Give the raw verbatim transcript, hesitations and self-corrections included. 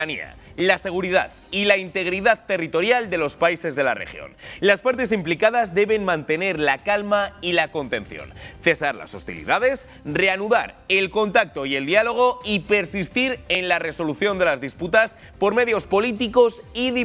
la seguridad y la integridad territorial de los países de la región. Las partes implicadas deben mantener la calma y la contención, cesar las hostilidades, reanudar el contacto y el diálogo y persistir en la resolución de las disputas por medios políticos y diplomáticos.